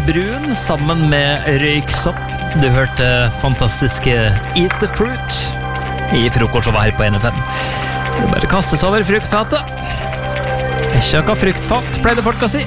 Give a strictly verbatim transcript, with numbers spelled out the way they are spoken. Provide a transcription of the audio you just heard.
brun sammen med røyksopp. Du hørte fantastiske Eat the Fruit i frokostshowet her på N F M. Det bare kastes over fruktfatet. Ikke noe fruktfat, pleide folk å si.